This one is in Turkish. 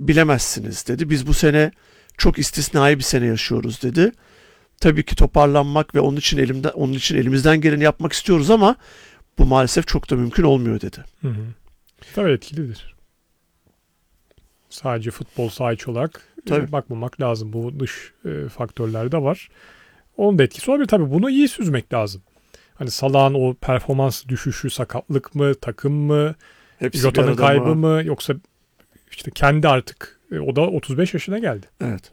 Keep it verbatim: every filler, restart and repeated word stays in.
bilemezsiniz dedi. Biz bu sene çok istisnai bir sene yaşıyoruz dedi. Tabii ki toparlanmak ve onun için elimde onun için elimizden geleni yapmak istiyoruz ama bu maalesef çok da mümkün olmuyor dedi. Hı hı. Tabii etkilidir. Sadece futbol saha içi olarak e, bakmamak lazım. Bu dış e, faktörler de var. Onun da etkisi olabilir. Tabii bunu iyi süzmek lazım. Hani Salah'ın o performans düşüşü sakatlık mı, takım mı, Jota'nın kaybı mı, yoksa işte kendi artık e, o da otuz beş yaşına geldi. Evet.